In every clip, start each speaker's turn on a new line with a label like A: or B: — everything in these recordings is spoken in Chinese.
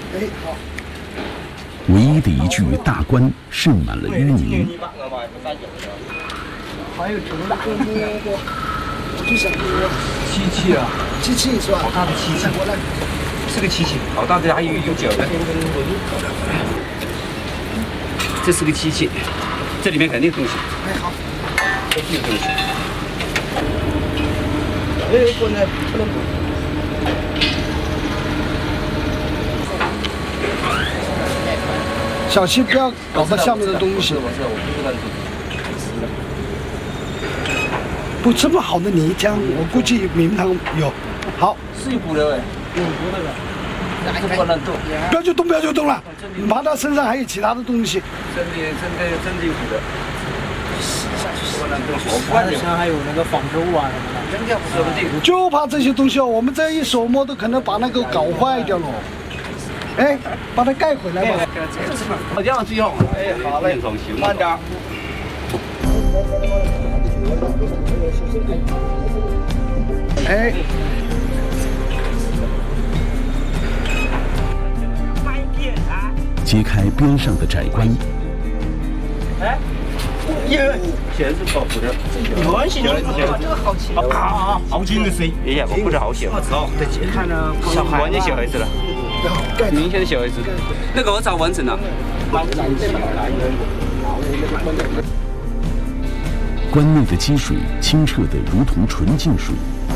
A: 哎，好。
B: 唯一的一具大棺盛满了淤泥。
A: 还有这么大个，我就想
C: 机器啊，
A: 机器是吧？
C: 好大的机器，
A: 过来，
C: 是个机器，好大的，还有脚的。这是个机器，这里面肯定有东西。
A: 哎，好，
C: 肯定有东西。
A: 哎，过来，不能动。小心不要搞到下面的东西。不，这么好的泥浆，我估计明堂有。好，
C: 是有补的哎，有补的了。不能动，
A: 不要就动，不要就动了。你怕他身上还有其他的东西。
C: 真的有补的。不能动，好
D: 关键还有那个仿制物啊什么的，
C: 人家不舍不得。
A: 就怕这些东西哦，我们这一手摸都可能把那个搞坏掉了。哎，把它盖回来吧。
C: 好，这样最好。哎，好嘞，慢点。
A: 哎，
B: 揭开边上的窄棺。
D: 哎，
C: 全是保护的。
D: 没关系，这个好轻啊，
C: 好轻的水。哎呀，我不是好小。哦，
D: 看着
C: 完全小孩子了。明显的小孩子。那个我找完整了。
B: 棺内的积水清澈的如同纯净水，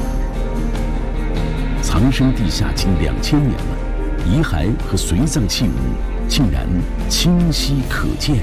B: 藏身地下近2000年了，遗骸和随葬器物竟然清晰可见。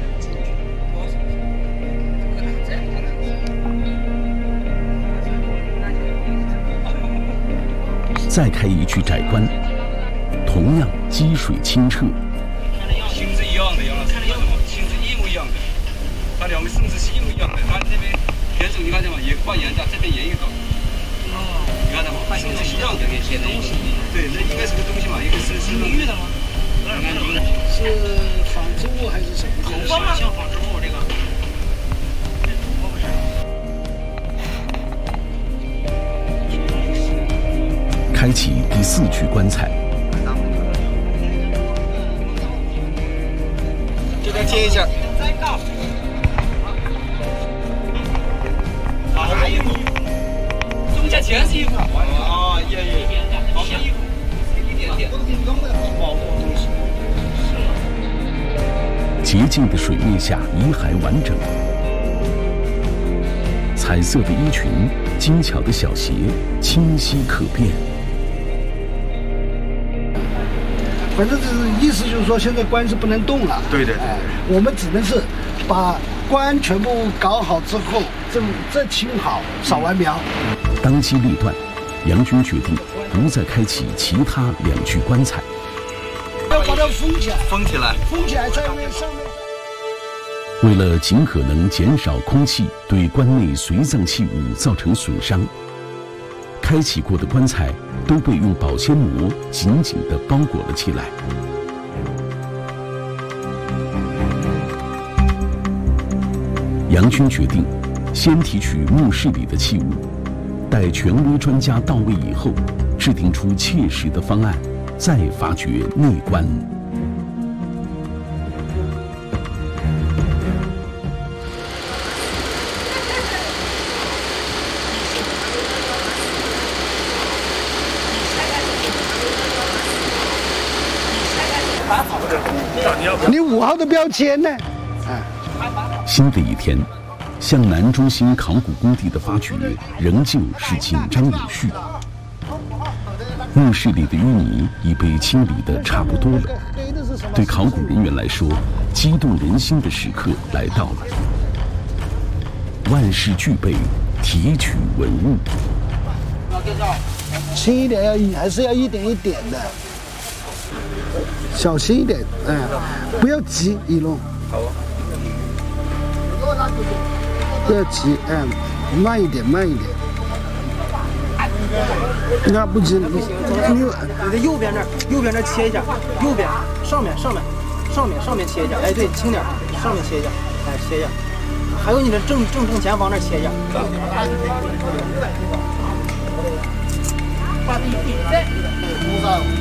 B: 再开一具窄棺，同样积水清澈。
C: 性质一样的，看到吗？性质一模一样的，它两个性质是一模一样的。它这边原种你看见吗？也画圆的，这边也有个。哦，你看到吗？性质一样的，些东西。对，那应该是个东西嘛，一个是玉的吗？
A: 是纺织物还是什么？
D: 像纺织物这个。
B: 开启第4具棺材。
C: 这边接一下。还有衣服，中间全是衣服。啊，也，好多衣服，一点点。好多东西。
B: 洁净的水面下，遗骸完整。彩色的衣裙，精巧的小鞋，清晰可辨。
A: 反正就是意思就是说，现在棺是不能动了。
C: 对。
A: 哎，我们只能是把棺全部搞好之后，这清好，扫完苗。
B: 当机立断，杨军决定不再开启其他2具棺材，
A: 要把它封起来。
C: 封起来，
A: 在那上面。
B: 为了尽可能减少空气对棺内随葬器物造成损伤，开启过的棺材都被用保鲜膜紧紧地包裹了起来。杨军决定先提取墓室里的器物，待权威专家到位以后，制定出切实的方案，再发掘内棺。
A: 你5号的标签呢？
B: 新的一天，向南中心考古工地的发掘仍旧是紧张有序。墓室里的淤泥已被清理得差不多了。对考古人员来说，激动人心的时刻来到了。万事俱备，提取文物。
A: 轻一点，还是要一点一点的，小心一点，不要急，一弄。好。不要急，慢一点。那不急，你
D: 的右边这切一下，右边上面切一下，哎对，轻点，上面切一下，哎切一下，还有你的正前方那切一下。
A: 把地在。